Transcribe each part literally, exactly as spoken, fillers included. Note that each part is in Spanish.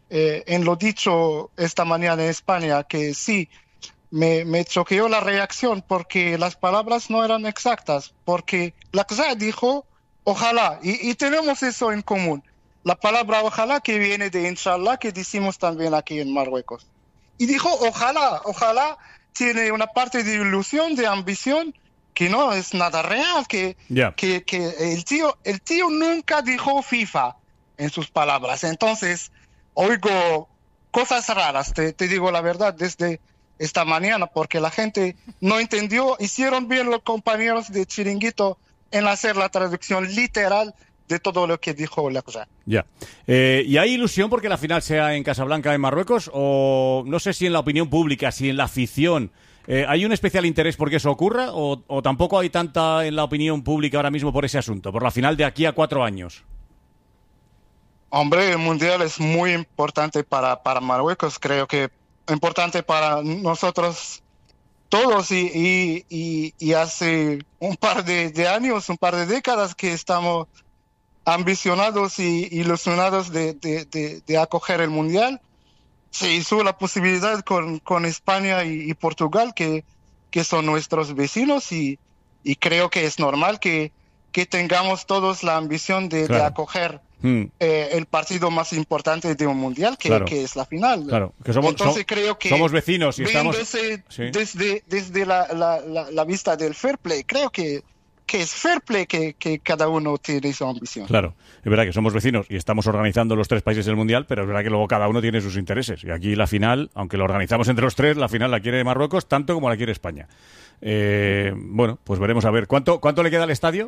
eh, en lo dicho esta mañana en España, que sí, me, me choqueó la reacción porque las palabras no eran exactas, porque Laqsa dijo ojalá, y, y tenemos eso en común. La palabra ojalá que viene de inshallah, que decimos también aquí en Marruecos. Y dijo ojalá, ojalá tiene una parte de ilusión, de ambición, que no es nada real, que, yeah. que, que el tío, el tío nunca dijo FIFA en sus palabras. Entonces, oigo cosas raras, te, te digo la verdad, desde esta mañana, porque la gente no entendió. Hicieron bien los compañeros de Chiringuito en hacer la traducción literal de todo lo que dijo Laqsa. Ya. Eh, ¿Y hay ilusión porque la final sea en Casablanca, en Marruecos? O no sé si en la opinión pública, si en la afición, eh, ¿hay un especial interés porque eso ocurra? O, ¿O tampoco hay tanta en la opinión pública ahora mismo por ese asunto? Por la final de aquí a cuatro años. Hombre, el Mundial es muy importante para, para Marruecos. Creo que importante para nosotros todos. Y, y, y, y hace un par de, de años, un par de décadas que estamos ambicionados y ilusionados de, de, de, de acoger el Mundial. Se hizo la posibilidad con, con España y, y Portugal, que, que son nuestros vecinos, y, y creo que es normal que, que tengamos todos la ambición de, claro. de acoger hmm. eh, el partido más importante de un Mundial, que, claro. que es la final. Claro. Que somos, Entonces so, creo que somos vecinos y estamos... Sí. Desde, desde la, la, la, la vista del fair play, creo que que es fair play que, que cada uno tiene su ambición. Claro, es verdad que somos vecinos y estamos organizando los tres países del Mundial, pero es verdad que luego cada uno tiene sus intereses. Y aquí la final, aunque lo organizamos entre los tres, la final la quiere Marruecos tanto como la quiere España. Eh, bueno, pues veremos a ver. ¿Cuánto, cuánto le queda al estadio?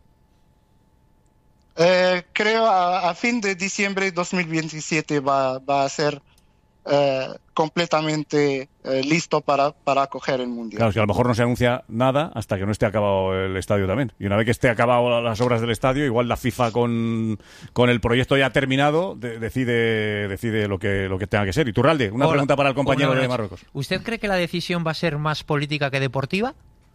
Eh, creo a, a fin de diciembre de dos mil veintisiete va, va a ser eh, completamente eh, listo para, para acoger el Mundial. Claro, es que a lo mejor no se anuncia nada hasta que no esté acabado el estadio también. Y una vez que esté acabado las obras del estadio, igual la FIFA con, con el proyecto ya terminado de, decide decide lo que lo que tenga que ser. Y Turralde, una Hola. pregunta para el compañero de Marruecos. ¿Usted cree que la decisión va a ser más política que deportiva?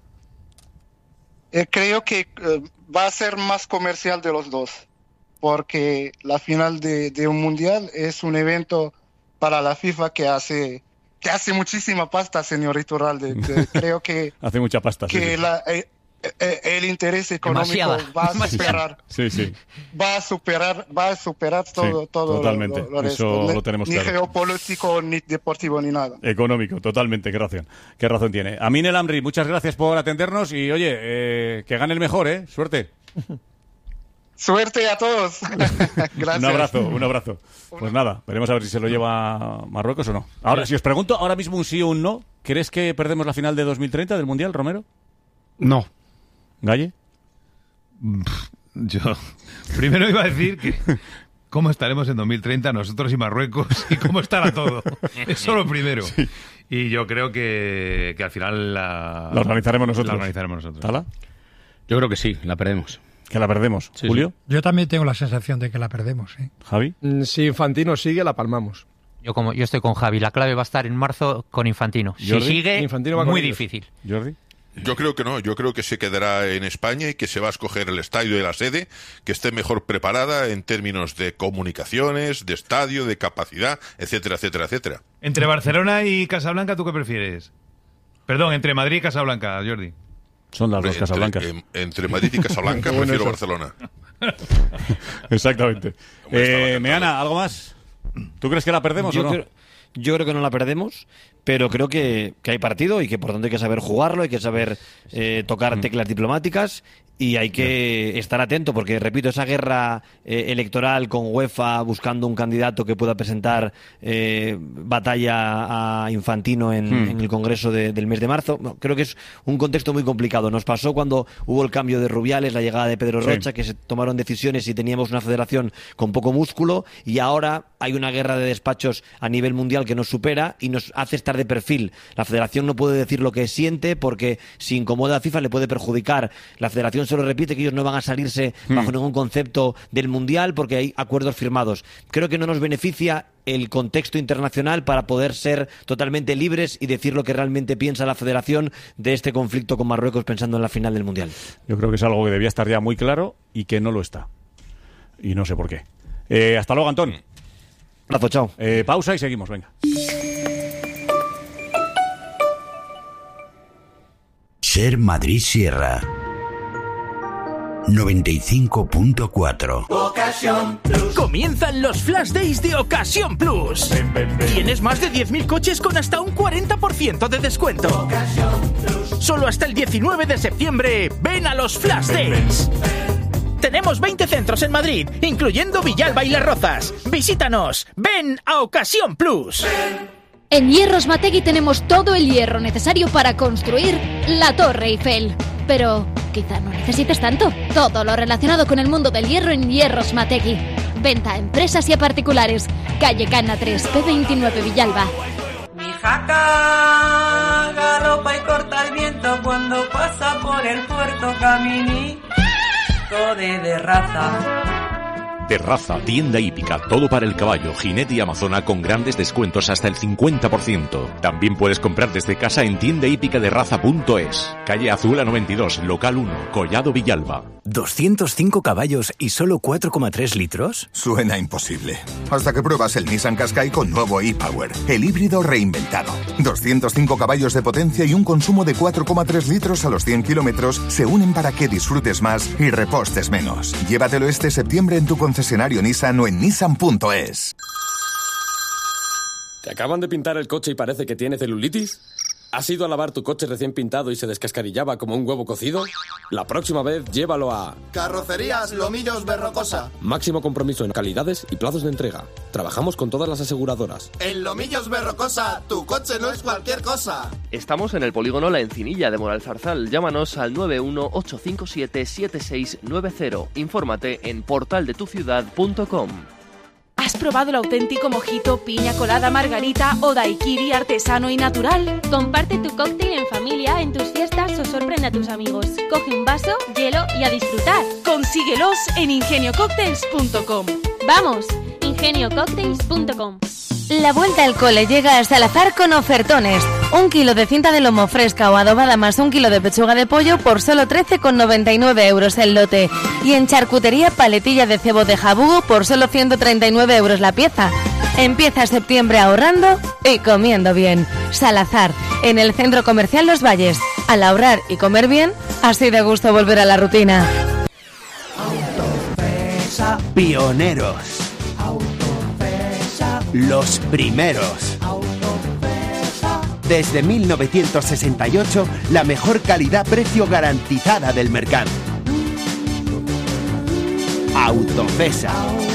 Eh, creo que eh, va a ser más comercial de los dos, porque la final de, de un Mundial es un evento para la FIFA que hace que hace muchísima pasta, señor Iturralde. Creo que hace mucha pasta, que sí, sí. La, eh, eh, el interés económico Demasiada. va a superar sí, sí. va a superar va a superar todo sí, todo totalmente. Lo, lo, lo Eso resto. lo tenemos ni claro. Geopolítico ni deportivo ni nada. Económico, totalmente. Qué razón, qué razón tiene. Amin El Amri, muchas gracias por atendernos y oye, eh, que gane el mejor, eh. Suerte. Suerte a todos. Gracias. Un abrazo, un abrazo. Pues nada, veremos a ver si se lo lleva Marruecos o no. Ahora, si os pregunto ahora mismo un sí o un no, ¿crees que perdemos la final de dos mil treinta del Mundial, Romero? No. ¿Galle? Yo primero iba a decir que cómo estaremos en dos mil treinta nosotros y Marruecos y cómo estará todo. Eso lo primero. Sí. Y yo creo que, que al final la, la organizaremos nosotros. La organizaremos nosotros. ¿Tala? Yo creo que sí, la perdemos. ¿Que la perdemos? Sí, ¿Julio? Sí. Yo también tengo la sensación de que la perdemos. ¿eh? ¿Javi? Si Infantino sigue, la palmamos. Yo como yo estoy con Javi. La clave va a estar en marzo con Infantino. Si ¿Jordi? sigue, Infantino va muy con ellos. difícil. ¿Jordi? Yo creo que no, yo creo que se quedará en España y que se va a escoger el estadio y la sede que esté mejor preparada en términos de comunicaciones, de estadio, de capacidad, etcétera, etcétera, etcétera. Entre Barcelona y Casablanca, ¿tú qué prefieres? Perdón, entre Madrid y Casablanca, Jordi. Son las dos entre, Casablancas. En, entre Madrid y Casablanca bueno, prefiero eso. Barcelona. Exactamente. Eh, Meana, ¿algo más? ¿Tú crees que la perdemos yo o no? Creo, yo creo que no la perdemos, pero creo que, que hay partido y que por tanto hay que saber jugarlo, hay que saber eh, tocar teclas diplomáticas y hay que estar atento porque, repito, esa guerra eh, electoral con UEFA buscando un candidato que pueda presentar eh, batalla a Infantino en, hmm. en el Congreso de, del mes de marzo, no, creo que es un contexto muy complicado. Nos pasó cuando hubo el cambio de Rubiales, la llegada de Pedro Rocha, sí. que se tomaron decisiones y teníamos una federación con poco músculo, y ahora hay una guerra de despachos a nivel mundial que nos supera y nos hace estar de perfil. La federación no puede decir lo que siente porque si incomoda a FIFA le puede perjudicar. La federación solo repite que ellos no van a salirse bajo hmm. ningún concepto del mundial porque hay acuerdos firmados. Creo que no nos beneficia el contexto internacional para poder ser totalmente libres y decir lo que realmente piensa la federación de este conflicto con Marruecos pensando en la final del mundial. Yo creo que es algo que debía estar ya muy claro y que no lo está. Y no sé por qué. Eh, hasta luego, Antón. Abrazo, chao. Eh, pausa y seguimos, venga. Ser Madrid Sierra noventa y cinco punto cuatro. Ocasión Plus. Comienzan los Flash Days de Ocasión Plus. Ven, ven, ven. Tienes más de diez mil coches con hasta un cuarenta por ciento de descuento. Ocasión Plus. Solo hasta el diecinueve de septiembre. Ven a los Flash ven, Days. Ven, ven. Tenemos veinte centros en Madrid, incluyendo Villalba y Las Rozas. Visítanos. Ven a Ocasión Plus. Ven. En Hierros Mategui tenemos todo el hierro necesario para construir la Torre Eiffel. Pero quizá no necesites tanto. Todo lo relacionado con el mundo del hierro en Hierros Mategui. Venta a empresas y a particulares. Calle Cana tres, P veintinueve, Villalba. Mi jaca galopa y corta el viento cuando pasa por el puerto caminito de, de raza. De Raza, tienda hípica, todo para el caballo, jinete y amazona con grandes descuentos hasta el cincuenta por ciento. También puedes comprar desde casa en tienda hípica de raza punto es. Calle Azula noventa y dos, local uno, Collado Villalba. ¿doscientos cinco caballos y solo cuatro coma tres litros? Suena imposible. Hasta que pruebas el Nissan Qashqai con nuevo e-Power, el híbrido reinventado. doscientos cinco caballos de potencia y un consumo de cuatro coma tres litros a los cien kilómetros se unen para que disfrutes más y repostes menos. Llévatelo este septiembre en tu concesionario Nissan o en nissan punto es. ¿Te acaban de pintar el coche y parece que tiene celulitis? ¿Has ido a lavar tu coche recién pintado y se descascarillaba como un huevo cocido? La próxima vez llévalo a... Carrocerías Lomillos Berrocosa. Máximo compromiso en calidades y plazos de entrega. Trabajamos con todas las aseguradoras. En Lomillos Berrocosa, tu coche no es cualquier cosa. Estamos en el polígono La Encinilla de Moralzarzal. Llámanos al nueve uno ocho cinco siete siete seis nueve cero. Infórmate en portal de tu ciudad punto com. ¿Has probado el auténtico mojito, piña colada, margarita o daiquiri artesano y natural? Comparte tu cóctel en familia, en tus fiestas o sorprende a tus amigos. Coge un vaso, hielo y a disfrutar. Consíguelos en ingenio cocktails punto com. ¡Vamos! ingenio cocktails punto com. La vuelta al cole llega a Salazar con ofertones. Un kilo de cinta de lomo fresca o adobada más un kilo de pechuga de pollo por solo trece con noventa y nueve euros el lote. Y en charcutería, paletilla de cebo de jabugo por solo ciento treinta y nueve euros la pieza. Empieza septiembre ahorrando y comiendo bien. Salazar, en el Centro Comercial Los Valles. Al ahorrar y comer bien, así de gusto volver a la rutina. Autopesa. Pioneros. Los primeros. Desde mil novecientos sesenta y ocho, la mejor calidad-precio garantizada del mercado. Autopesa.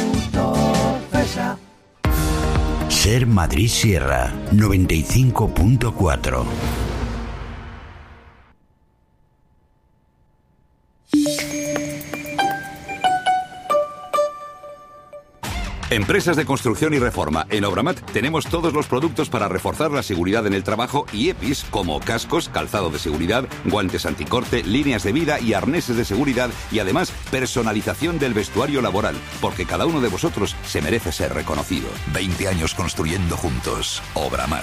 Ser Madrid Sierra noventa y cinco punto cuatro. Empresas de construcción y reforma. En Obramat tenemos todos los productos para reforzar la seguridad en el trabajo y E P Is como cascos, calzado de seguridad, guantes anticorte, líneas de vida y arneses de seguridad y además personalización del vestuario laboral, porque cada uno de vosotros se merece ser reconocido. veinte años construyendo juntos. Obramat.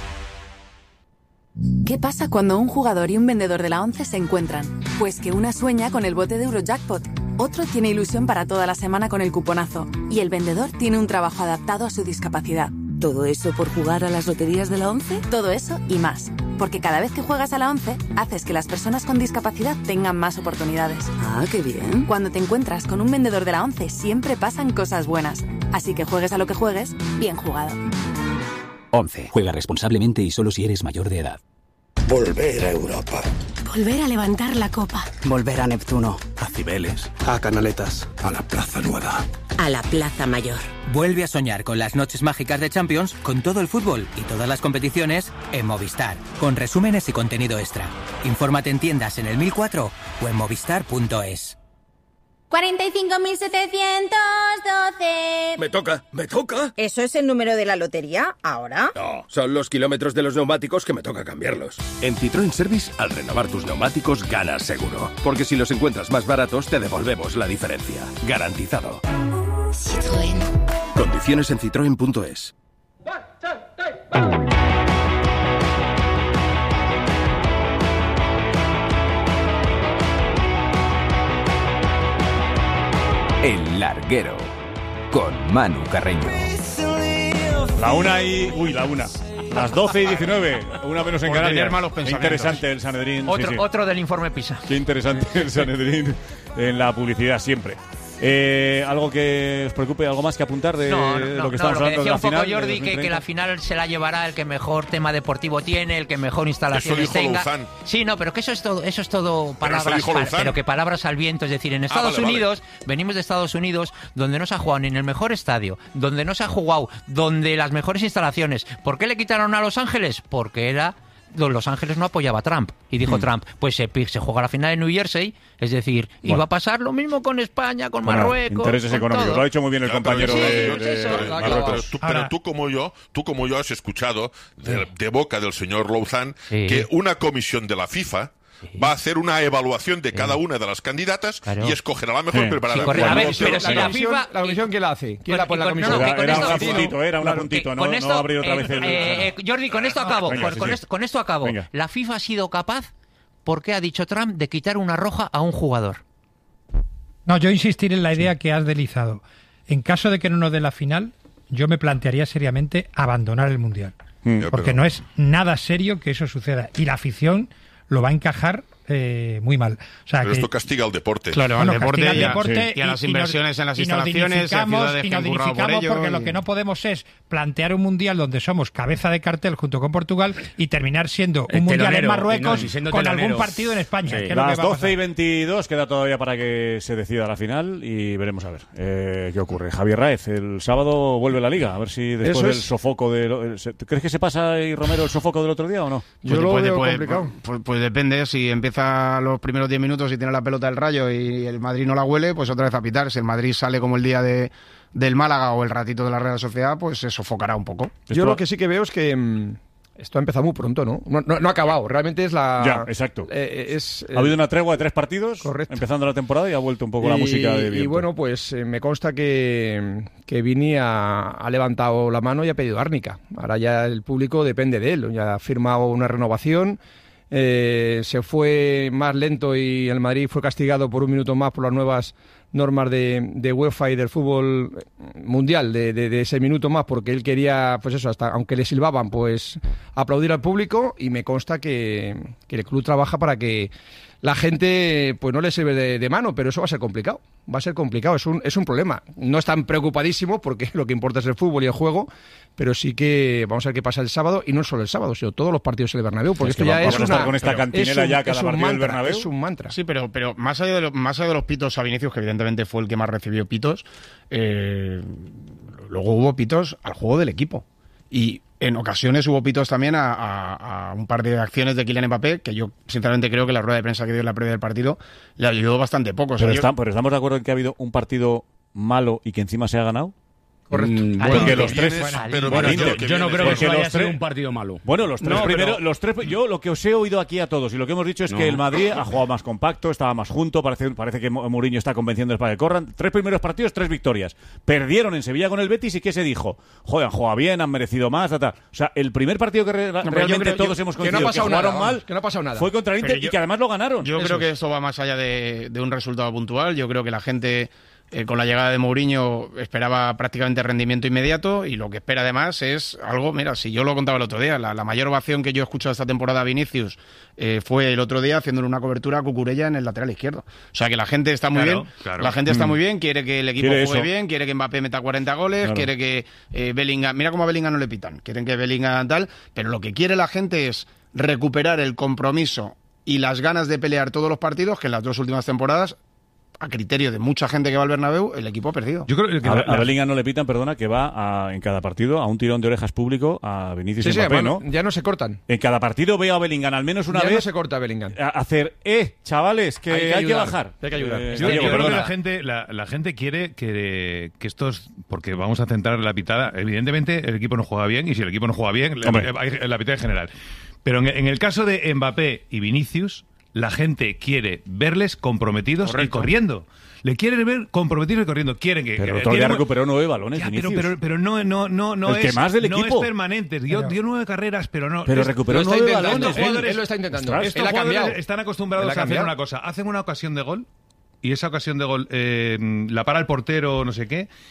¿Qué pasa cuando un jugador y un vendedor de la ONCE se encuentran? Pues que una sueña con el bote de Eurojackpot, otro tiene ilusión para toda la semana con el cuponazo y el vendedor tiene un trabajo adaptado a su discapacidad. ¿Todo eso por jugar a las loterías de la ONCE? Todo eso y más, porque cada vez que juegas a la ONCE haces que las personas con discapacidad tengan más oportunidades. Ah, qué bien. Cuando te encuentras con un vendedor de la ONCE siempre pasan cosas buenas, así que juegues a lo que juegues, bien jugado. ONCE. Juega responsablemente y solo si eres mayor de edad. Volver a Europa. Volver a levantar la copa. Volver a Neptuno. A Cibeles. A Canaletas. A la Plaza Nueva. A la Plaza Mayor. Vuelve a soñar con las noches mágicas de Champions, con todo el fútbol y todas las competiciones en Movistar, con resúmenes y contenido extra. Infórmate en tiendas en el mil cuatro o en movistar punto es. cuarenta y cinco mil setecientos doce. Me toca, me toca. ¿Eso es el número de la lotería ahora? No, son los kilómetros de los neumáticos que me toca cambiarlos. En Citroën Service, al renovar tus neumáticos, ganas seguro. Porque si los encuentras más baratos, te devolvemos la diferencia. Garantizado. Citroën. Condiciones en citroen punto es. El Larguero, con Manu Carreño. La una y... Uy, la una. Las doce y diecinueve. Una menos en Por Canarias. tener malos Qué pensamientos. interesante el Sanedrín. Otro, sí, sí. otro del informe PISA. Qué interesante el Sanedrín en la publicidad siempre. Eh, ¿Algo que os preocupe? ¿Algo más que apuntar de, No, no, de no, lo que no, estamos lo que hablando de decía la un poco final? Jordi, de que, que dos mil treinta? la final se la llevará el que mejor tema deportivo tiene, el que mejor instalaciones Eso dijo tenga. Louzán. Sí, no, pero que eso es todo, eso es todo Pero eso palabras, dijo pa- Louzán. pero que palabras al viento. Es decir, en Estados vale, vale. Unidos, venimos de Estados Unidos, donde no se ha jugado ni en el mejor estadio, donde no se ha jugado, donde las mejores instalaciones. ¿Por qué le quitaron a Los Ángeles? Porque era... Los Ángeles no apoyaba a Trump. Y dijo Mm. Trump, pues se, se juega la final en New Jersey. Es decir, Bueno. iba a pasar lo mismo con España, con Bueno, Marruecos. intereses con económicos. todo. Lo ha dicho muy bien el Ya, compañero pero- de, pero- de- pero- de pero- Marruecos. pero tú, pero tú como yo, tú como yo has escuchado de, de boca del señor Louzán Sí. que una comisión de la FIFA va a hacer una evaluación de cada una de las candidatas Claro. y escogerá la mejor Sí. preparada. Sí, correcto. A ver, Cuando- pero si la FIFA... ¿La comisión quién la hace? ¿Quién la Con- pone la con- no, comisión? no, que Era, con era esto- un apuntito, era un Claro, apuntito, que no, con no esto, abrir otra eh, vez el... eh, eh, Jordi, con esto acabo. Venga, con, sí, con sí. esto, con esto acabo. Venga. La FIFA ha sido capaz, porque ha dicho Trump, de quitar una roja a un jugador. No, yo insistir en la idea que has deslizado. En caso de que no nos dé la final, yo me plantearía seriamente abandonar el Mundial. Mm. Porque pero- no es nada serio que eso suceda. Y la afición lo va a encajar eh, muy mal. O sea, Pero que, esto castiga al deporte. Claro, bueno, al deporte, castiga al y a, deporte y a las y- y inversiones nos- en las y nos instalaciones, y a dignificamos- ciudades y que nos han currado por dignificamos ello. porque y- lo que no podemos es plantear un mundial donde somos cabeza de cartel junto con Portugal y terminar siendo un El mundial en telonero, Marruecos no, y siendo con telonero. algún partido en España. Sí, que es lo que las va a doce y pasar. veintidós queda todavía para que se decida la final y veremos a ver eh, qué ocurre. Javier Raez, el sábado vuelve la Liga, a ver si después Eso del es. sofoco de... lo- el- se- ¿Crees que se pasa ahí, Romero, el sofoco del otro día o no? Yo lo Pues veo después- complicado. Pues, pues depende, si empieza los primeros diez minutos y tiene la pelota del Rayo y el Madrid no la huele, pues otra vez a pitar. Si el Madrid sale como el día de, del Málaga o el ratito de la Real Sociedad, pues se sofocará un poco. Yo lo que sí que veo es que mm, esto ha empezado muy pronto, ¿no? No, no, no ha acabado, realmente es la... Ya, exacto. eh, es, Ha habido una tregua de tres partidos, Correcto. empezando la temporada y ha vuelto un poco la y, música de y viento. bueno, pues eh, me consta que, que Vini ha, ha levantado la mano y ha pedido árnica. Ahora ya el público depende de él. Ya ha firmado una renovación. Eh, se fue más lento y el Madrid fue castigado por un minuto más por las nuevas normas de, de UEFA y del fútbol mundial de, de, de ese minuto más, porque él quería, pues eso, hasta aunque le silbaban, pues aplaudir al público, y me consta que, que el club trabaja para que la gente pues no le sirve de, de mano, pero eso va a ser complicado, va a ser complicado, es un, es un problema. No están preocupadísimos porque lo que importa es el fútbol y el juego, pero sí que vamos a ver qué pasa el sábado, y no solo el sábado, sino todos los partidos en el Bernabéu, porque Es esto que ya vamos es a estar una, con esta pero cantinela es un- ya cada es un partido del mantra, Bernabéu. es un mantra. Sí, pero, pero más, allá de lo- más allá de los pitos a Vinicius, que evidentemente fue el que más recibió pitos, eh, luego hubo pitos al juego del equipo. Y en ocasiones hubo pitos también a, a- a un par de acciones de Kylian Mbappé, que yo sinceramente creo que la rueda de prensa que dio en la previa del partido le ayudó bastante poco. O sea, Pero, yo- está- pero estamos de acuerdo en que ha habido un partido malo y que encima se ha ganado. Correcto. Mm, Al porque Inter. los tres. Bueno, al pero Inter. bueno, Yo- Inter, yo no creo porque que eso haya los sido tres- un partido malo. Bueno, los tres No, pero- primeros, los tres, yo lo que os he oído aquí a todos y lo que hemos dicho es No. que el Madrid ha jugado más compacto, estaba más junto, parece, parece que Mo- Mourinho está convenciendo para que corran. Tres primeros partidos, tres victorias. Perdieron en Sevilla con el Betis y ¿qué se dijo? Joder, han jugado bien, han merecido más, ta, ta. O sea, el primer partido que re- pero yo realmente creo- todos yo- hemos que no ha coincidido que, pasado jugaron nada, mal vamos, que no ha pasado nada. fue contra el Inter Pero yo- y que además lo ganaron. Yo Eso creo que es. esto va más allá de, de un resultado puntual. Yo creo que la gente, eh, con la llegada de Mourinho, esperaba prácticamente rendimiento inmediato, y lo que espera además es algo, mira, si yo lo contaba el otro día, la, la mayor ovación que yo he escuchado esta temporada a Vinicius eh, fue el otro día haciéndole una cobertura a Cucurella en el lateral izquierdo. O sea que la gente está muy Claro, bien, claro. la gente está Mm. muy bien, quiere que el equipo Quiere juegue eso. bien, quiere que Mbappé meta cuarenta goles, Claro. quiere que eh, Bellingham, mira cómo a Bellingham no le pitan, quieren que Bellingham tal, pero lo que quiere la gente es recuperar el compromiso y las ganas de pelear todos los partidos que en las dos últimas temporadas, a criterio de mucha gente que va al Bernabéu, el equipo ha perdido. Yo creo que A, la- a la- Bellingham no le pitan, perdona, que va a- en cada partido a un tirón de orejas público a Vinicius Sí, y sí, Mbappé, además, ¿no? ya no se cortan. En cada partido veo a Bellingham al menos una ya vez no se corta Bellingham. a- hacer, eh, chavales, que Hay hay que que, ayudar, bajar. hay que ayudar. Eh, Yo, Diego, yo creo que perdona. la gente, la, la gente quiere que, que estos, porque vamos a centrar la pitada, evidentemente el equipo no juega bien, y si el equipo no juega bien, la, Hombre. hay- la pitada en general. Pero en, en el caso de Mbappé y Vinicius, la gente quiere verles comprometidos y Correcto. corriendo. Le quieren ver comprometidos y corriendo. Quieren que... Pero que- todavía quieren- recuperó nueve balones, Ya, pero, Vinicius. pero, pero no, no, no, no El es, que más del no equipo. es permanente. Dio, Pero- dio nueve carreras, pero no. Pero es- recuperó lo está nueve intentando, balones. él- Jugadores- él lo está intentando. Ostras. Estos Él ha jugadores cambiado. están Él acostumbrados ha a hacer cambiado. una cosa. Hacen una ocasión de gol y esa ocasión de gol eh, la para el portero o no sé qué,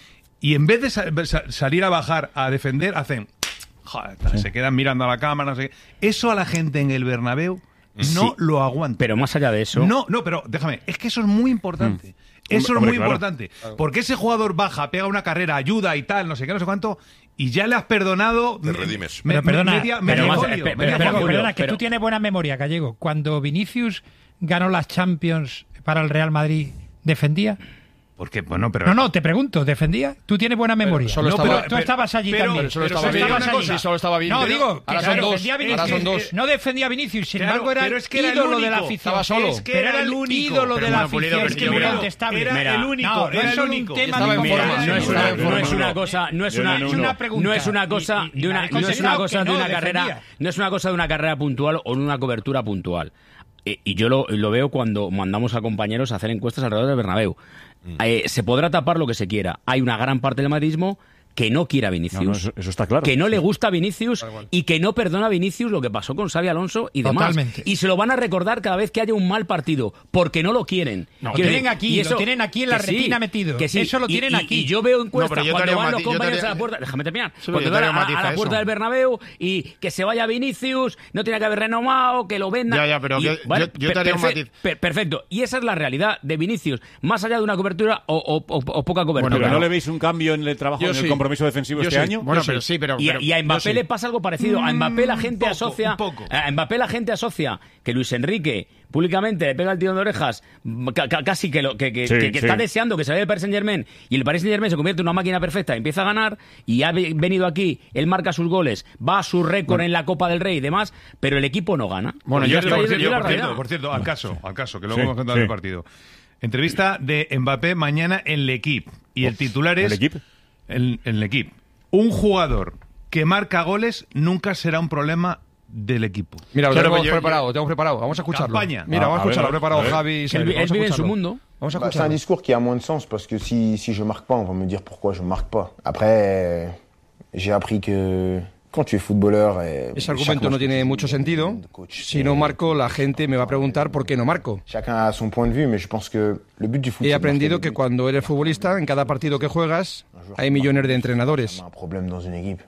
y en vez de sa- sa- salir a bajar a defender, hacen... Joder, sí. Se quedan mirando a la cámara, no sé qué. Eso a la gente en el Bernabéu no Sí. lo aguanta. Pero más allá de eso... No, no, pero déjame, es que eso es muy importante. Mm. Eso Hombre, es muy claro. importante. Porque ese jugador baja, pega una carrera, ayuda y tal, no sé qué, no sé cuánto, y ya le has perdonado... Te redimes. Me, Pero perdona, media, pero media más- folio, espera, media pero, folio. perdona, que pero- tú tienes buena memoria, Gallego. Cuando Vinicius ganó las Champions para el Real Madrid, ¿defendía? Porque, bueno, pero... No, no, te pregunto, ¿defendía? Tú tienes buena memoria. solo No, estaba- pero tú pero- estabas allí pero- también. pero solo Tú estaba estabas Vinicius. allí. Sí, solo estaba No, Vinicius. digo, que Ahora son no dos, defendía a ahora Vinicius. son dos. No defendía a Vinicius, sin Claro, embargo era pero es que era el ídolo de la único. afición. Estaba solo. Es que era el único. ídolo Pero de la bueno, Pulido, afición. pero Es que yo muy creo- contestable. Era el único, No, no era es el solo un único. tema Estaba de en memoria. forma. no es Estaba una, en no forma. es una cosa, no es Yo una, no, no, Es una no. pregunta. no es una cosa Y- y- de y una, me habéis no es una contestado cosa que de no una carrera, defendía. no es una cosa de una carrera puntual o de una cobertura puntual. Eh, y yo lo, lo veo cuando mandamos a compañeros a hacer encuestas alrededor del Bernabéu. Eh, se podrá tapar lo que se quiera. Hay una gran parte del madridismo que no quiere a Vinicius, No, no, eso- eso está claro. que no le gusta a Vinicius y que no perdona a Vinicius lo que pasó con Xabi Alonso y demás. Totalmente. Y se lo van a recordar cada vez que haya un mal partido, porque no lo quieren. No, lo Quiero tienen decir, aquí, y lo tienen aquí en la que sí, retina metido. que sí. Eso lo Y- tienen y- aquí. Y yo veo encuestas No, pero yo te cuando haría van un los matiz- yo te compañeros haría- a la puerta. Déjame terminar. Sí, Cuando yo te van haría a, un matiz a a la eso. puerta del Bernabéu y que se vaya Vinicius, no tiene que haber renomado, que lo vendan. Ya, ya, pero Y, que- vale, yo- yo te haría un perfe- matiz. per- Perfecto. Y esa es la realidad de Vinicius, más allá de una cobertura o, o- o- o poca cobertura. Pero ¿no le veis un cambio en el trabajo, Yo en el sí. compromiso defensivo Yo este sí. año? Bueno, Yo pero sí. sí, pero... Y, a- pero- y a Mbappé yo sí. le pasa algo parecido. A Mbappé la gente poco, asocia. un poco. A Mbappé la gente asocia que Luis Enrique públicamente le pega el tirón de orejas, ca- ca- casi que, lo, que, que, Sí, que- que sí. está deseando que se vaya el Paris Saint Germain y el Paris Saint Germain se convierte en una máquina perfecta, empieza a ganar y ha ve- venido aquí, él marca sus goles, va a su récord en la Copa del Rey y demás, pero el equipo no gana. Bueno, Y yo ya estoy- está, por y es cierto, la por cierto, realidad. por cierto, al caso, al caso, que lo Sí, hemos contado sí. en el partido. Entrevista de Mbappé mañana en L'Equipe. Y el titular es... ¿El equipo? En, en L'Equipe. Un jugador que marca goles nunca será un problema del equipo. Mira, lo Claro, tenemos pero yo- preparado, lo tenemos preparado. Vamos a escucharlo. Campaña. Mira, Ah, vamos a a ver, escucharlo. a ver, preparado a ver. Javi y Él, Sergio. él Vamos a vive en su escucharlo. mundo. Vamos a Bah, c'est un escucharlo. discours qui a moins de sens parce que si, si je marque pas, on va me dire pourquoi je marque pas. Après, j'ai appris que quand tu es footballeur... eh, Ese chaque argumento no match tiene que tu mucho joues, sentido. de coach, Si no marco, la gente me va a preguntar por qué no marco. Chacun a son point de vue, mais je pense que le but du foot, He c'est de aprendido marquer que des buts. cuando eres futbolista, en cada partido que juegas, hay millones de entrenadores. Un problème dans une équipe.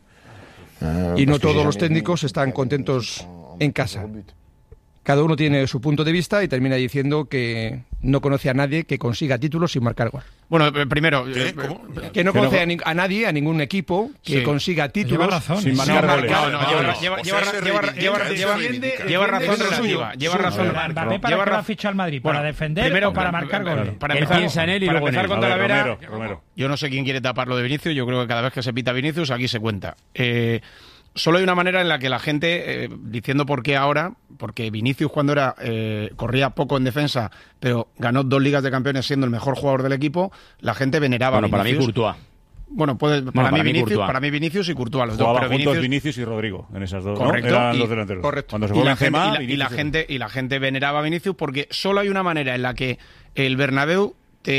Euh, Y no parce que todos j'ai los jamais técnicos vu están quelqu'un contentos en- en en casa. zéro but. Cada uno tiene su punto de vista y termina diciendo que no conoce a nadie que consiga títulos sin marcar gol. Bueno, eh, primero... ¿Qué? eh, ¿Cómo? Que no Que no- conoce a, ni- a nadie, a ningún equipo que Sí. consiga títulos Lleva razón. Sin sin marcar marcar goles. No, no, No, lleva, no. lleva, O sea, lleva, se lleva, reivindica, lleva, él se lleva, reivindica. lleva razón Defiende lo relativa. suyo. Lleva Suyo. razón. Mbappé, ¿para lleva qué lo ha razón- fichado al Madrid? Bueno, ¿Para defender primero, o para para- marcar para- goles? Para Él empezar, piensa en él y para luego en empezar él. con A ver, Talavera, Romero, Romero. yo no sé quién quiere tapar lo de Vinicius, yo creo que cada vez que se pita Vinicius aquí se cuenta. Eh, solo hay una manera en la que la gente, eh, diciendo por qué ahora, porque Vinicius cuando era eh, corría poco en defensa, pero ganó dos ligas de campeones siendo el mejor jugador del equipo, la gente veneraba Bueno, a para mí Vinicius. Courtois. Bueno, puede, para, para mí mí Vinicius, Courtois. para mí Vinicius y Courtois, los dos, Jugaban pero juntos Vinicius, Vinicius y Rodrigo en esas dos. ¿no? correcto, Eran y- los delanteros. correcto. Cuando se y fue la, gente, Benzema, y, la, y la Vinicius- gente y la gente veneraba a Vinicius porque solo hay una manera en la que el Bernabéu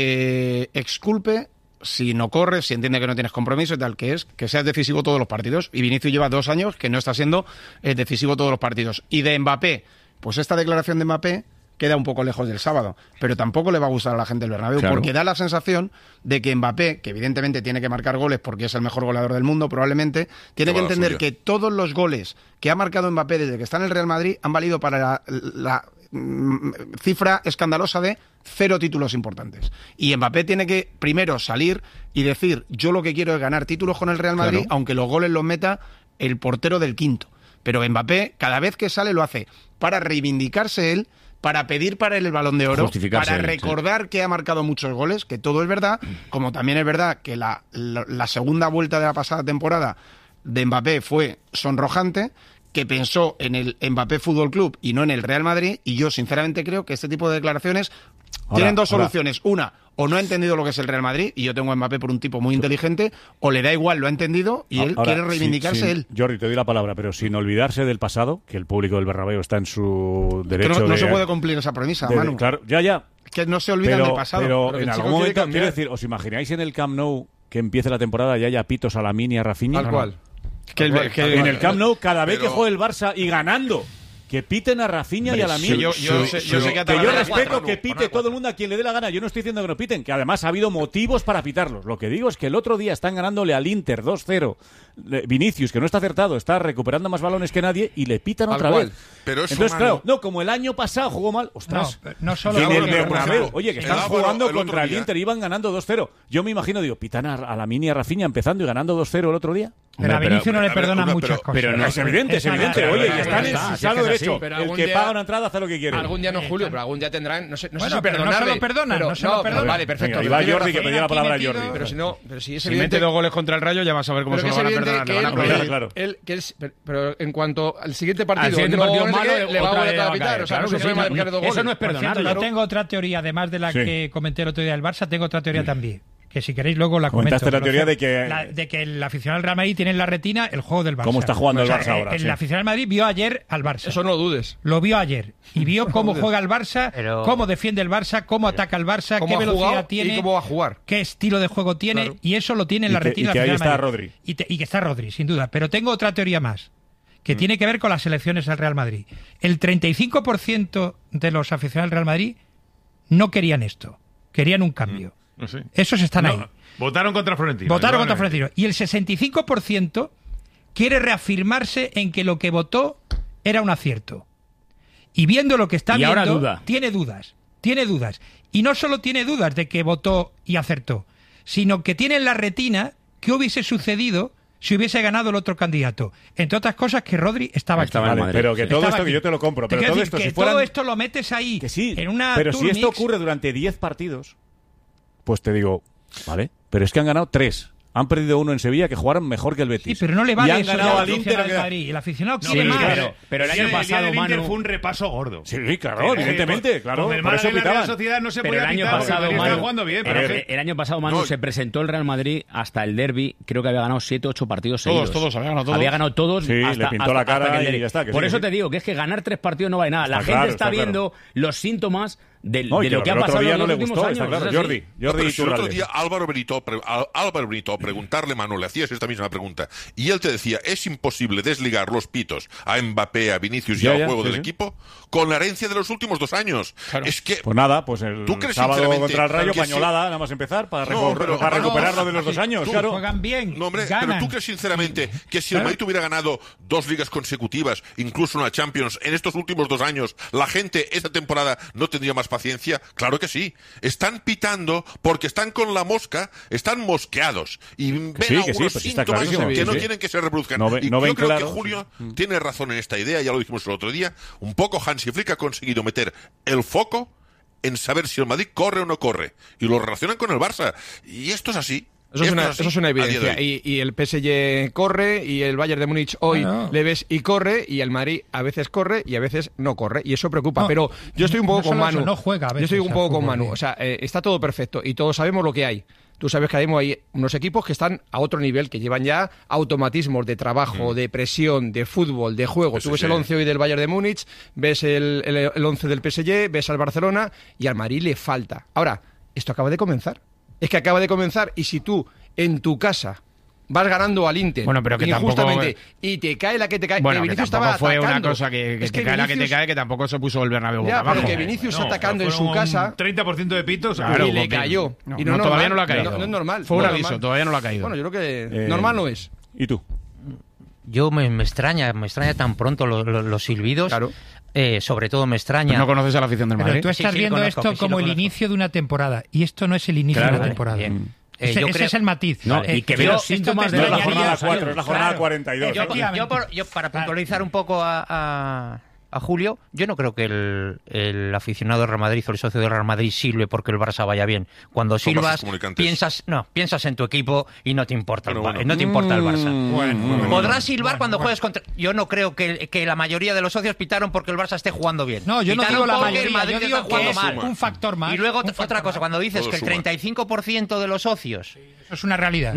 te exculpe si no corres, si entiende que no tienes compromiso y tal, que es que seas decisivo todos los partidos. Y Vinicius lleva dos años que no está siendo eh, decisivo todos los partidos. Y de Mbappé, pues esta declaración de Mbappé queda un poco lejos del sábado, pero tampoco le va a gustar a la gente del Bernabéu, Claro. porque da la sensación de que Mbappé, que evidentemente tiene que marcar goles porque es el mejor goleador del mundo probablemente, tiene que Lleva la entender suya. que todos los goles que ha marcado Mbappé desde que está en el Real Madrid han valido para la, la, mm, cifra escandalosa de cero títulos importantes. Y Mbappé tiene que primero salir y decir, yo lo que quiero es ganar títulos con el Real Madrid, Claro. aunque los goles los meta el portero del quinto. Pero Mbappé, cada vez que sale, lo hace para reivindicarse él, para pedir para él el Balón de Oro, Justificarse para él, recordar que ha marcado muchos goles, que todo es verdad, como también es verdad que la, la, la segunda vuelta de la pasada temporada de Mbappé fue sonrojante, que pensó en el Mbappé Fútbol Club y no en el Real Madrid, y yo sinceramente creo que este tipo de declaraciones Ahora, tienen dos ahora. soluciones. Una, o no ha entendido lo que es el Real Madrid, y yo tengo a Mbappé por un tipo muy inteligente, o le da igual, lo ha entendido, y él Ahora, quiere reivindicarse sin- sin- él. Jordi, te doy la palabra, pero sin olvidarse del pasado, que el público del Bernabéu está en su Que derecho no, no de... se puede cumplir esa premisa, de- Manu. Claro, ya, ya. Es que no se olvidan Pero, del pasado. pero Pero en el chico algún quiere momento, cambiar. quiero decir, ¿os imagináis en el Camp Nou que empiece la temporada y haya pitos a la mini a Rafinha? Tal cual. Que el- que- En el Camp Nou, cada vez Pero- que juegue el Barça y ganando, Que piten a Rafinha y a Lamine. Sí, yo, yo, Sí, sé, sí, yo sé que que, yo Atalanta- respeto que pite todo el mundo a quien le dé la gana. Yo no estoy diciendo que no piten, que además ha habido motivos para pitarlos. Lo que digo es que el otro día están ganándole al Inter dos cero. Vinicius, que no está acertado, está recuperando más balones que nadie y le pitan Tal otra cual. vez. Pero eso, Entonces, mano- claro, no, como el año pasado jugó mal, ostras. No, no solo en el Álvaro, Bernabéu, Álvaro, oye, que el están Álvaro, jugando el otro contra el día- Inter, iban ganando dos cero. Yo me imagino, digo, pitan a, a Lamine y a Rafinha empezando y ganando dos cero el otro día. Pero a Vinicius no le a ver, perdonan una- muchas pero- cosas. Pero no, es evidente, es Esa evidente. gana, Oye, y pero están ya en está, su si sano es que es derecho. así. Pero El algún que día- paga una entrada hace lo que quiere. Algún día no, Sí, Julio, claro. pero algún día tendrán, no sé, no sé Bueno, si pero no se perdonarle. lo perdonan, pero, no se lo perdonan. Vale, perfecto. Venga, pero y va tiene Jordi, que razón. pedía la palabra a Aquí Jordi. metido- Pero si no, pero si es Si evidente, mete dos goles contra el Rayo, ya vas a ver cómo pero se que lo es van a evidente perdonar. que le van a él, perdonar. él- claro. él- que es, pero, pero en cuanto al siguiente partido, Al siguiente no, partido no sé malo, qué, le va a otra volver vez a va a pitar. caer, O sea, claro no se que puede sí, marcar no, dos eso goles. no es Por cierto, perdonarlo. yo tengo otra teoría, además de la Sí. que comenté el otro día del Barça, tengo otra teoría también. Que si queréis luego la comento. Comentaste la Pero teoría fue- de que- la- de que el aficionado del Real Madrid tiene en la retina el juego del Barça. ¿Cómo está jugando el O sea, Barça ahora? El Sí. aficionado del Madrid vio ayer al Barça. Eso no lo dudes. Lo vio ayer y vio cómo dudes. juega el Barça, Pero- cómo defiende el Barça, cómo ataca el Barça, Cómo qué ha velocidad jugado tiene, y cómo va a jugar. qué estilo de juego tiene, Claro. y eso lo tiene en Y la que- retina y que del ahí aficionado está del Madrid. Rodri. Y, te- y que está Rodri, sin duda. Pero tengo otra teoría más, que tiene que ver con las elecciones del Real Madrid. El treinta y cinco por ciento de los aficionados del Real Madrid no querían esto, querían un cambio. No sé. Esos están No, ahí. Votaron contra Florentino. Votaron contra probablemente. Florentino. Y el sesenta y cinco por ciento quiere reafirmarse en que lo que votó era un acierto. Y viendo lo que está Y viendo, ahora duda. tiene dudas. Tiene dudas. Y no solo tiene dudas de que votó y acertó, sino que tiene en la retina qué hubiese sucedido si hubiese ganado el otro candidato. Entre otras cosas, que Rodri estaba, Estaba aquí. en Vale, Madrid. pero que Sí. todo Estaba esto aquí. que yo te lo compro. Te Pero quiero todo decir esto, que si fueran... todo esto lo metes ahí Que sí, en una pero si tour esto mix. ocurre durante diez partidos, pues te digo, vale, pero es que han ganado tres. Han perdido uno en Sevilla, que jugaron mejor que el Betis. Sí, pero no le vale y han eso ganado ya al al Inter. aficionado que- del Madrid. El aficionado No, quiere sí, más. claro. Pero el día- año día pasado, del Inter Manu- fue un repaso gordo. Sí, claro, Que- evidentemente, que- claro. con el Por eso Málaga y la pitaban. Real Sociedad no se Pero podía el año pitar porque pasado, el Madrid estaba Manu, jugando bien. pero Pero el, que- el año pasado, Manu, No. se presentó el Real Madrid hasta el derbi. Creo que había ganado siete, ocho partidos Todos, seguidos. todos, había ganado todos. Había ganado todos. Sí, hasta, le pintó hasta- la cara hasta que el y derbi. ya está, que Por sí, eso que te sí. digo que es que ganar tres partidos no vale nada. La Está gente claro, está, está claro. viendo los síntomas del- No, y de que lo que ha el otro pasado día en no los le últimos gustó, años. está claro. es así. Jordi, No, Jordi pero si el otro Iturralde. día Álvaro Benito, pre- Á- Álvaro Benito preguntarle, Manu, le hacías esta misma pregunta, y él te decía, es imposible desligar los pitos a Mbappé, a Vinicius y Ya, al ya, juego sí, del sí. equipo con la herencia de los últimos dos años. Es que Pues nada, pues el ¿Tú crees sábado sinceramente contra el Rayo, que si- pañolada, nada más empezar, para, No, recu- pero- para no, recuperarlo de los dos sí, años, tú claro. Juegan bien, No, hombre, ganan. pero tú crees sinceramente que si el Claro. Madrid hubiera ganado dos ligas consecutivas, incluso una Champions, en estos últimos dos años, la gente esta temporada no tendría más paciencia? Claro que sí. Están pitando porque están con la mosca, están mosqueados y ven sí, que sí, algunos pues está síntomas clarísimo, que sí, no sí. quieren que se reproduzcan. No ve- y no yo ven creo claro. que Julio Sí. tiene razón en esta idea, ya lo dijimos el otro día. Un poco Hansi Flick ha conseguido meter el foco en saber si el Madrid corre o no corre. Y lo relacionan con el Barça. Y esto es así. Eso es, Esto una, así eso es una a día de evidencia. hoy. Y, y el P S G corre, y el Bayern de Múnich hoy Bueno. le ves y corre, y el Madrid a veces corre y a veces no corre. Y eso preocupa. No, Pero yo estoy un poco no con solo Manu. eso, no juega a yo estoy veces un al poco con fútbol Manu. bien. O sea, eh, está todo perfecto y todos sabemos lo que hay. Tú sabes que hay unos equipos que están a otro nivel, que llevan ya automatismos de trabajo, de presión, de fútbol, de juego. Tú ves el once hoy del Bayern de Múnich, ves el, el, el once del P S G, ves al Barcelona, y al Madrid le falta. Ahora, esto acaba de comenzar. Es que acaba de comenzar, y si tú en tu casa vas ganando al Inter Bueno, pero que injustamente tampoco- y te cae la que te cae, Bueno, que que Vinicius tampoco estaba fue una atacando. cosa que, que Es te cae la que te Vinicius- cae, que tampoco se puso el Bernabéu boca Ya, pero abajo. que Vinicius No, atacando en su fueron casa un treinta por ciento de pitos. Claro, y le porque- cayó. No, y no, es todavía normal. no lo ha caído. No, no es normal. Fue un no es aviso, normal. todavía no lo ha caído. Bueno, yo creo que Eh, normal no es. ¿Y tú? Yo me, me extraña, me extraña tan pronto lo- lo- los silbidos. Claro. Eh, sobre todo me extraña. ¿No conoces a la afición del Pero Madrid? tú estás Sí, sí, viendo conozco, esto que sí, como lo el conozco. inicio de una temporada, y esto no es el inicio Claro, de una vale, temporada. bien. Eh, Ese, yo ese creo- es el matiz. No, Eh, y que esto- ve los esto te síntomas de- No es la extrañaría- jornada cuatro, es la jornada Claro. cuarenta y dos. Yo, Efectivamente. yo por- yo, para puntualizar un poco a, a, a Julio, yo no creo que el, el aficionado del Real Madrid o el socio del Real Madrid silbe porque el Barça vaya bien. Cuando Son silbas, vasos comunicantes. piensas, no, piensas en tu equipo y no te importa, el, Bueno, Ba- bueno. no te importa el Barça. Mm, Bueno, Podrás silbar cuando juegues contra... Yo no creo que, que la mayoría de los socios pitaron porque el Barça esté jugando bien. No, yo no Pitaron digo la porque mayoría, el Madrid yo está digo que jugando es mal. un factor más. Y luego un otra factor cosa, más. cuando dices Todo que el suma. treinta y cinco por ciento de los socios... Eso es una realidad. No,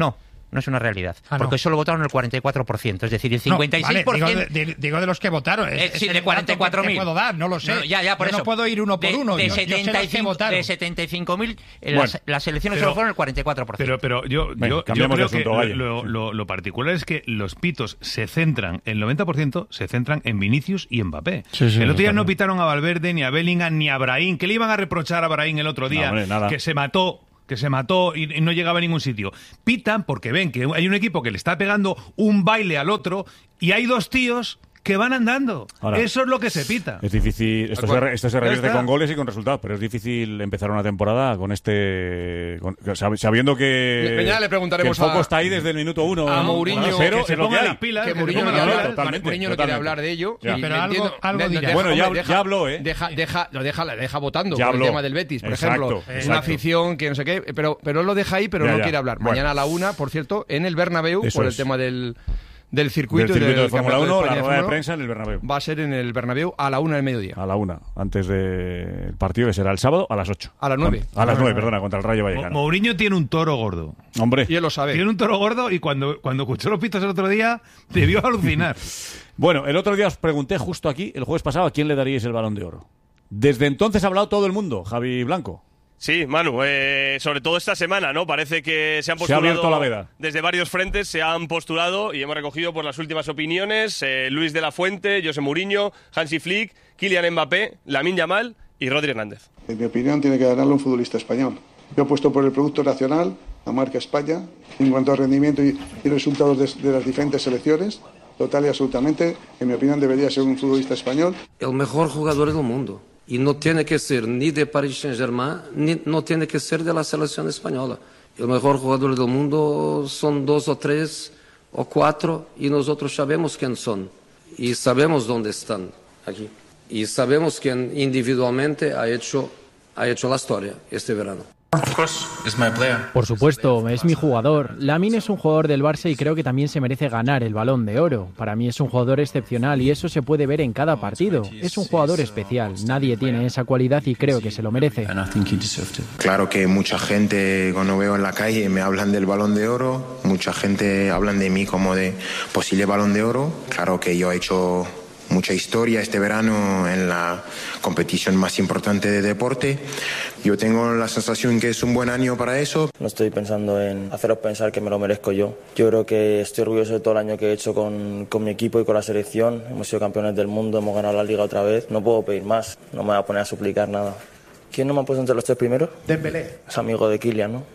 no es una realidad. Ah, porque no. solo votaron el cuarenta y cuatro por ciento, es decir, el cincuenta y seis por ciento... No, vale, digo, de, digo de los que votaron. Es, Eh, sí, es de el cuarenta y cuatro dato que mil. te puedo dar, no lo sé. No, ya, ya, por yo eso. no puedo ir uno por de, uno. De, yo, yo sé los que setenta y cinco, votaron. de setenta y cinco mil, eh, Bueno, las, las elecciones pero- solo fueron el cuarenta y cuatro por ciento. Pero, pero yo, Venga, yo, yo cambiamos de creo que asunto, Galle. lo, lo- lo particular es que los pitos se centran, el noventa por ciento se centran en Vinicius y Mbappé. Sí, sí, el otro día está no bien. pitaron a Valverde, ni a Bellingham, ni a Brahim. ¿Qué le iban a reprochar a Brahim el otro día? No, hombre, nada. Que se mató que se mató y, y no llegaba a ningún sitio. Pitan porque ven que hay un equipo que le está pegando un baile al otro y hay dos tíos que van andando. Ahora, Eso es lo que se pita. Es difícil, esto se, re- esto se Ya revierte está. con goles y con resultados, pero es difícil empezar una temporada con este... con- sab- sabiendo que, Mañana le preguntaremos que el foco a- está ahí desde el minuto uno. a ¿no? Mourinho, pero que se es lo que ponga hay. las pilas, que que Mourinho se no ponga quiere las hablar, pilas. totalmente, Mourinho no quiere totalmente. hablar de ello. Ya. y Pero le algo- entiendo. algo De- dirá. deja- Bueno, ya- hombre, ya habló, ¿eh? Deja, deja, lo deja, lo deja votando Ya por habló. el tema del Betis, por Exacto, ejemplo. exacto. Una afición que no sé qué, pero, pero él lo deja ahí, pero Ya, no ya. quiere hablar. Bueno. Mañana a la una, por cierto, en el Bernabéu, Eso por el es. tema del, del Del circuito, y circuito del de Fórmula Campeonato uno, de la España rueda de Fórmula prensa en el Bernabéu. uno, va a ser en el Bernabéu a la una del mediodía. A la una, antes del partido que será el sábado a las ocho. A las nueve. A las nueve, perdona, contra el Rayo Mo- Vallecano. Mourinho tiene un toro gordo. Hombre. Y él lo sabe. Tiene un toro gordo y cuando, cuando escuchó los pitos el otro día debió alucinar. Bueno, el otro día os pregunté justo aquí, el jueves pasado, a quién le daríais el Balón de Oro. Desde entonces ha hablado todo el mundo, Javi Blanco. Sí, Manu, eh, sobre todo esta semana, ¿no? Parece que se han Se ha postulado abierto la veda. desde varios frentes, se han postulado y hemos recogido por las últimas opiniones eh, Luis de la Fuente, José Mourinho, Hansi Flick, Kylian Mbappé, Lamine Yamal y Rodri Hernández. En mi opinión, tiene que ganarlo un futbolista español. Yo apuesto por el producto nacional, la marca España, en cuanto a rendimiento y, y resultados de, de las diferentes selecciones, total y absolutamente, en mi opinión, debería ser un futbolista español. El mejor jugador del mundo. Y no tiene que ser ni de Paris Saint-Germain, ni no tiene que ser de la selección española. El mejor jugador del mundo son dos o tres o cuatro y nosotros sabemos quién son. Y sabemos dónde están aquí. Y sabemos quién individualmente ha hecho, ha hecho la historia este verano. Por supuesto, es mi jugador. Lamine es un jugador del Barça y creo que también se merece ganar el Balón de Oro. Para mí es un jugador excepcional y eso se puede ver en cada partido. Es un jugador especial, nadie tiene esa cualidad y creo que se lo merece. Claro que mucha gente cuando veo en la calle me hablan del Balón de Oro, mucha gente hablan de mí como de posible Balón de Oro. Claro que yo he hecho mucha historia este verano en la competición más importante de deporte. Yo tengo la sensación que es un buen año para eso. No estoy pensando en haceros pensar que me lo merezco yo. Yo creo que estoy orgulloso de todo el año que he hecho con, con mi equipo y con la selección. Hemos sido campeones del mundo, hemos ganado la liga otra vez. No puedo pedir más, no me voy a poner a suplicar nada. ¿Quién no me ha puesto entre los tres primeros? Dembélé. Es amigo de Kylian, ¿no?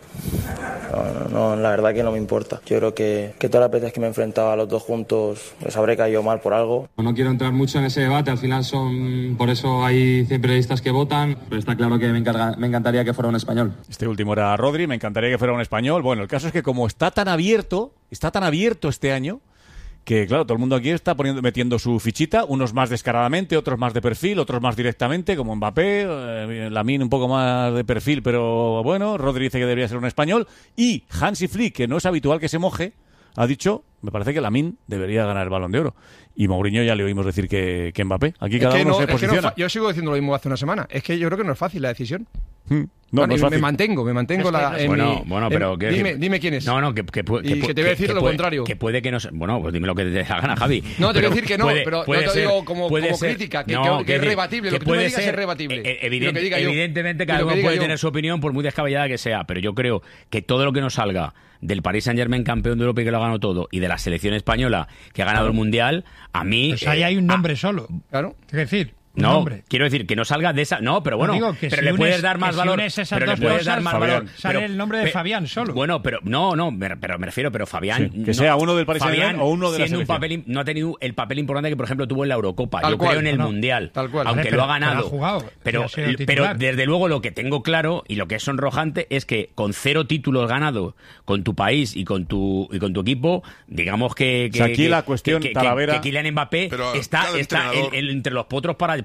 No, no, no, la verdad que no me importa. Yo creo que, que todas las veces que me enfrentaba a los dos juntos les habré caído mal por algo. No quiero entrar mucho en ese debate, al final son, por eso hay cien periodistas que votan, pero está claro que me, encarga, me encantaría que fuera un español. Este último era Rodri, me encantaría que fuera un español. Bueno, el caso es que como está tan abierto, está tan abierto este año, que claro, todo el mundo aquí está poniendo, metiendo su fichita, unos más descaradamente, otros más de perfil, otros más directamente, como Mbappé, eh, Lamine un poco más de perfil, pero bueno, Rodri dice que debería ser un español, y Hansi Flick, que no es habitual que se moje, ha dicho, me parece que Lamine debería ganar el Balón de Oro. Y Mourinho ya le oímos decir que, que Mbappé. Aquí cada Es que uno no- se es que no posiciona. fa- yo sigo diciendo lo mismo hace una semana. Es que yo creo que no es fácil la decisión. No, Bueno, no es y me fácil. mantengo, me mantengo la, en bueno, mi- bueno, en- pero que, dime, que- dime quién es. No, no, que, que, pu- Y pu- que te voy a decir lo puede- contrario. Que puede que no se- bueno, pues dime lo que te dé la gana, Javi. No, te voy a Pero decir que no, puede- pero no puede te lo ser- digo como, puede como ser- crítica, que, no, que- que quiero es decir, rebatible. Lo que tú me puede digas ser- es rebatible. eh, Y evidente- lo que diga yo. evidentemente Y cada lo que uno diga puede yo. tener su opinión, por muy descabellada que sea, pero yo creo que todo lo que nos salga del Paris Saint-Germain campeón de Europa y que lo ha ganado todo, y de la selección española que ha ganado el Mundial, a mí... Pues ahí eh, hay un a- nombre solo. Claro. Es decir, un No, nombre. quiero decir que no salga de esa. No, pero bueno, No, digo que pero si le unes- puedes dar que más si valor. unes esas pero dos le puedes cosas, dar más Fabián, valor. sale Pero- el nombre de pe- Fabián solo. Bueno, pero no, no, me- pero me refiero, pero Fabián. Sí, que no- sea uno del Paris Fabián, Saint-Germain o uno de la siendo un selección. papel, im- no ha tenido el papel importante que, por ejemplo, tuvo en la Eurocopa. Tal Yo cual, creo en el no, Mundial. tal cual. Aunque Vale, lo pero- ha ganado. pero ha jugado, pero, y ha sido pero titular. desde luego lo que tengo claro y lo que es sonrojante es que con cero títulos ganados con tu país y con tu y con tu equipo, digamos que. que O sea, aquí que- la cuestión, que, que- Talavera- que Kylian Mbappé Pero está, cada está entrenador- en- en- entre los potros para,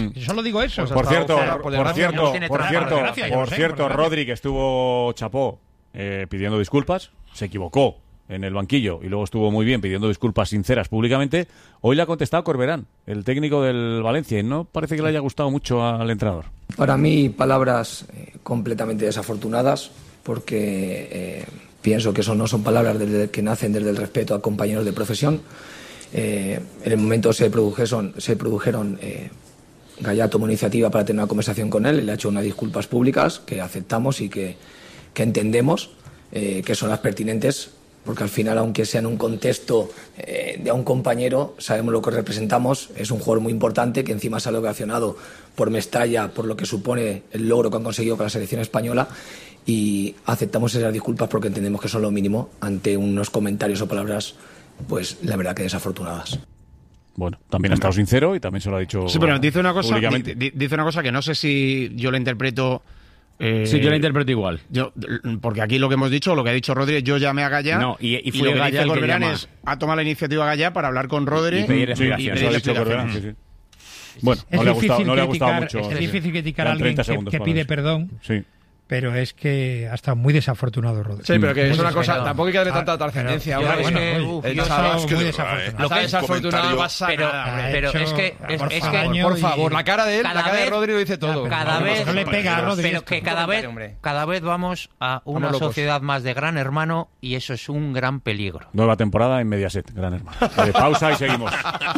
Mm. Solo digo eso. Por cierto, Por por desgracia, cierto, no tiene por trampa, cierto, por desgracia, yo por lo sé, cierto, por desgracia. Rodri, que estuvo chapó eh, pidiendo disculpas, se equivocó en el banquillo y luego estuvo muy bien pidiendo disculpas sinceras públicamente. Hoy le ha contestado Corberán, el técnico del Valencia, y no parece que le haya gustado mucho al entrenador. Para mí, palabras eh, completamente desafortunadas, porque eh, pienso que eso no son palabras desde, que nacen desde el respeto a compañeros de profesión. Eh, en el momento se produjeron, se produjeron eh, Gallá tomó iniciativa para tener una conversación con él, le ha hecho unas disculpas públicas que aceptamos y que, que entendemos eh, que son las pertinentes porque al final, aunque sea en un contexto eh, de a un compañero, sabemos lo que representamos. Es un jugador muy importante que encima sale ovacionado por Mestalla, por lo que supone el logro que han conseguido con la selección española, y aceptamos esas disculpas porque entendemos que son lo mínimo ante unos comentarios o palabras, pues la verdad que desafortunadas. Bueno, también ha estado sincero y también se lo ha dicho. Sí, pero dice una cosa, públicamente. di- dice una cosa que no sé si yo la interpreto. Eh, Sí, yo la interpreto igual. Yo, porque aquí lo que hemos dicho, lo que ha dicho Rodri, yo llamé a Gallá. No, y- y fue lo que Gallá dice el que Corberán llama. es ha tomado la iniciativa Gallá para hablar con Rodri Y pedir y explicaciones. pedirle Eso ha dicho Corberán, explicaciones. sí, sí. Bueno, Es no le ha gustado, difícil no le ha gustado criticar- mucho. es difícil criticar a Quedan alguien treinta que, segundos que para pide eso. perdón, Sí. pero es que ha estado muy desafortunado, Rodri. Sí, pero que es Muy una cosa, desafortunado. tampoco hay que darle tanta Ah, trascendencia. pero- ahora, bueno, es que, bueno, uf, el yo chaval sabes muy que- desafortunado. Lo que es desafortunado no pasa pero, nada. pero Ha es que hecho- es, por es favor, que Por favor, la cara de él, la cada cara de vez- Rodri lo dice todo. cada pero vez no le pega a Rodri pero esto. que cada vez Hombre. cada vez vamos a una Vamos locos. sociedad más de Gran Hermano y eso es un gran peligro. Nueva temporada en Mediaset, Gran Hermano. Eh, pausa y seguimos.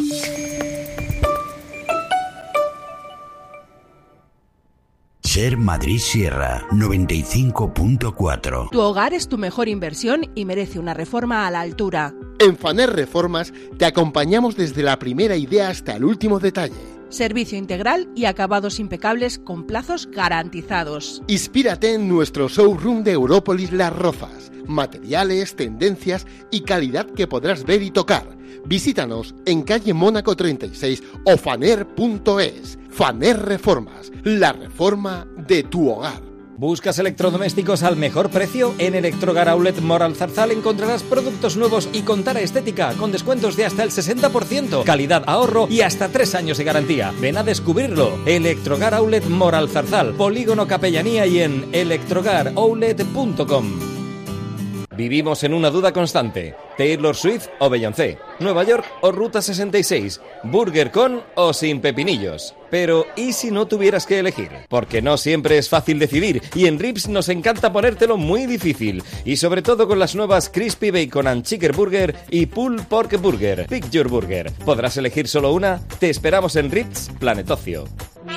Ser Madrid Sierra noventa y cinco punto cuatro. Tu hogar es tu mejor inversión y merece una reforma a la altura. En Faner Reformas te acompañamos desde la primera idea hasta el último detalle. Servicio integral y acabados impecables con plazos garantizados. Inspírate en nuestro showroom de Európolis Las Rozas. Materiales, tendencias y calidad que podrás ver y tocar. Visítanos en calle Mónaco treinta y seis o faner punto es. Faner Reformas, la reforma de tu hogar. ¿Buscas electrodomésticos al mejor precio? En Electrogar Outlet Moral Zarzal encontrarás productos nuevos y con tara estética, con descuentos de hasta el sesenta por ciento, calidad, ahorro y hasta tres años de garantía. Ven a descubrirlo. Electrogar Outlet Moral Zarzal, Polígono Capellanía y en electrogar outlet punto com. Vivimos en una duda constante. Taylor Swift o Beyoncé. Nueva York o Ruta sesenta y seis. Burger con o sin pepinillos. Pero, ¿y si no tuvieras que elegir? Porque no siempre es fácil decidir y en Rips nos encanta ponértelo muy difícil. Y sobre todo con las nuevas Crispy Bacon and Chicken Burger y Pulled Pork Burger. Pick your burger. ¿Podrás elegir solo una? Te esperamos en Rips Planet Ocio. Mi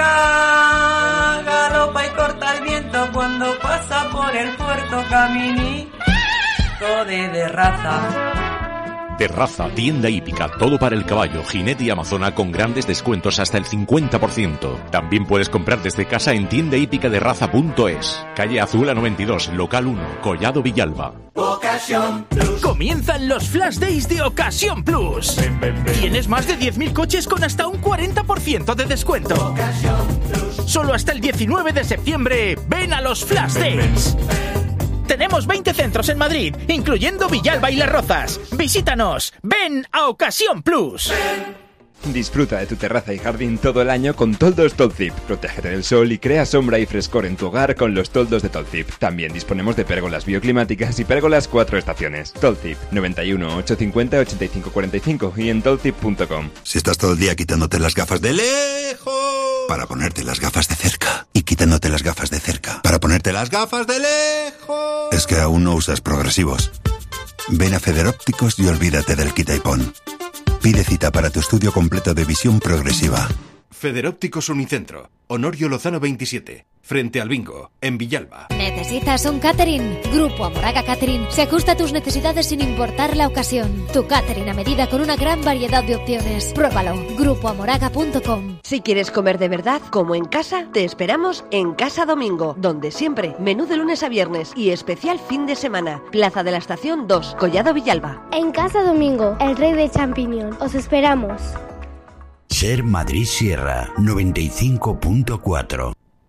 jaca galopa y corta el viento cuando pasa por el puerto caminito de, de raza. De Raza, tienda hípica, todo para el caballo, jinete y amazona con grandes descuentos hasta el cincuenta por ciento. También puedes comprar desde casa en tienda hípica de raza punto es. Calle Azul a noventa y dos, local uno, Collado Villalba. Ocasión Plus. Comienzan los Flash Days de Ocasión Plus. Ven, ven, ven. Tienes más de diez mil coches con hasta un cuarenta por ciento de descuento. Ocasión Plus. Solo hasta el diecinueve de septiembre. Ven a los Flash Ven, Days. ven, ven. Tenemos veinte centros en Madrid, incluyendo Villalba y Las Rozas. Visítanos. Ven a Ocasión Plus. Disfruta de tu terraza y jardín todo el año con toldos Tolzip. Protégete del sol y crea sombra y frescor en tu hogar con los toldos de Tolzip. También disponemos de pérgolas bioclimáticas y pérgolas cuatro estaciones. Tolzip, noventa y uno, ochocientos cincuenta, ochenta y cinco cuarenta y cinco y en tolzip punto com. Si estás todo el día quitándote las gafas de lejos para ponerte las gafas de cerca y quitándote las gafas de cerca para ponerte las gafas de lejos, es que aún no usas progresivos. Ven a Federópticos y olvídate del quita y pon. Pide cita para tu estudio completo de visión progresiva. Federópticos Unicentro, Honorio Lozano veintisiete, frente al Bingo, en Villalba. ¿Necesitas un catering? Grupo Amoraga Catering se ajusta a tus necesidades sin importar la ocasión. Tu catering a medida con una gran variedad de opciones. Pruébalo. grupo amoraga punto com. Si quieres comer de verdad, como en casa, te esperamos en Casa Domingo, donde siempre menú de lunes a viernes y especial fin de semana. Plaza de la Estación dos, Collado Villalba. En Casa Domingo, el rey de champiñón. Os esperamos. Ser Madrid Sierra noventa y cinco punto cuatro.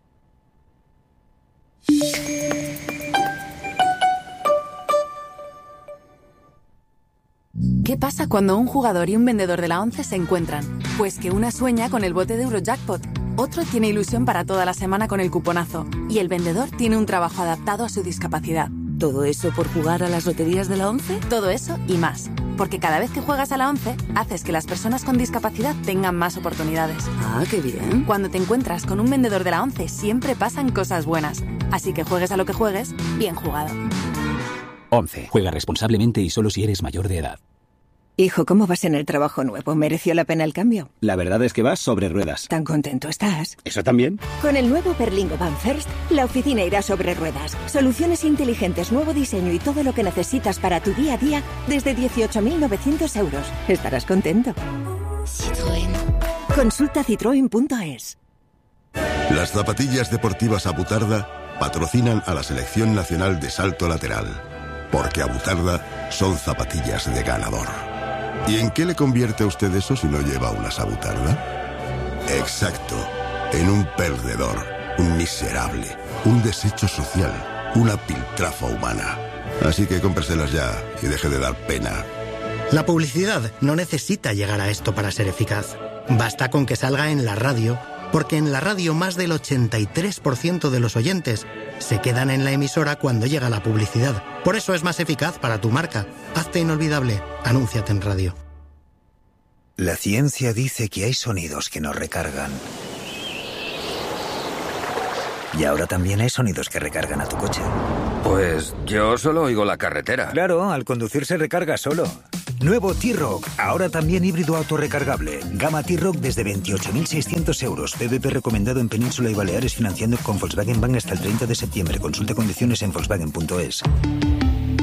¿Qué pasa cuando un jugador y un vendedor de la ONCE se encuentran? Pues que una sueña con el bote de Eurojackpot, otro tiene ilusión para toda la semana con el cuponazo y el vendedor tiene un trabajo adaptado a su discapacidad. ¿Todo eso por jugar a las loterías de la ONCE? Todo eso y más. Porque cada vez que juegas a la ONCE, haces que las personas con discapacidad tengan más oportunidades. Ah, qué bien. Cuando te encuentras con un vendedor de la ONCE, siempre pasan cosas buenas. Así que juegues a lo que juegues, bien jugado. once. Juega responsablemente y solo si eres mayor de edad. Hijo, ¿cómo vas en el trabajo nuevo? ¿Mereció la pena el cambio? La verdad es que vas sobre ruedas. ¿Tan contento estás? ¿Eso también? Con el nuevo Berlingo Van First, la oficina irá sobre ruedas. Soluciones inteligentes, nuevo diseño y todo lo que necesitas para tu día a día desde dieciocho mil novecientos euros. Estarás contento. Citroën. Consulta citroen punto es. Las zapatillas deportivas Abutarda patrocinan a la Selección Nacional de Salto Lateral. Porque Abutarda son zapatillas de ganador. ¿Y en qué le convierte a usted eso si no lleva una Abutarda? Exacto, en un perdedor, un miserable, un desecho social, una piltrafa humana. Así que cómpreselas ya y deje de dar pena. La publicidad no necesita llegar a esto para ser eficaz. Basta con que salga en la radio, porque en la radio más del ochenta y tres por ciento de los oyentes se quedan en la emisora cuando llega la publicidad. Por eso es más eficaz para tu marca. Hazte inolvidable. Anúnciate en radio. La ciencia dice que hay sonidos que nos recargan. Y ahora también hay sonidos que recargan a tu coche. Pues yo solo oigo la carretera. Claro, al conducir se recarga solo. Nuevo T-Roc, ahora también híbrido autorrecargable. Gama T-Roc desde veintiocho mil seiscientos euros. P V P recomendado en Península y Baleares financiando con Volkswagen Bank hasta el treinta de septiembre. Consulte condiciones en Volkswagen punto es.